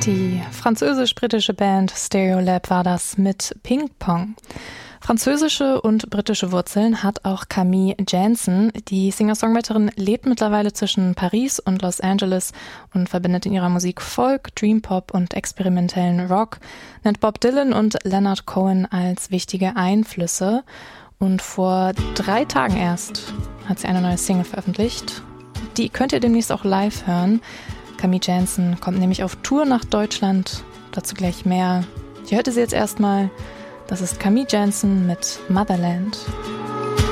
Die französisch-britische Band Stereolab war das mit Ping Pong. Französische und britische Wurzeln hat auch Camille Jansen. Die Singer-Songwriterin lebt mittlerweile zwischen Paris und Los Angeles und verbindet in ihrer Musik Folk, Dream-Pop und experimentellen Rock, nennt Bob Dylan und Leonard Cohen als wichtige Einflüsse. Und vor 3 Tagen erst hat sie eine neue Single veröffentlicht. Die könnt ihr demnächst auch live hören. Camille Jansen kommt nämlich auf Tour nach Deutschland. Dazu gleich mehr. Ihr hört sie jetzt erstmal. Das ist Camille Jansen mit Motherland.